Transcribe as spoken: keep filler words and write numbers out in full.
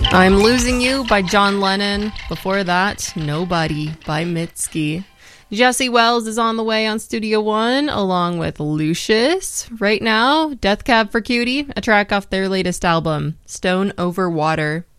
I'm Losing You by John Lennon. Before that, Nobody by Mitski. Jesse Wells is on the way on Studio One, along with Lucius. Right now, Death Cab for Cutie, a track off their latest album, Stone Over Water.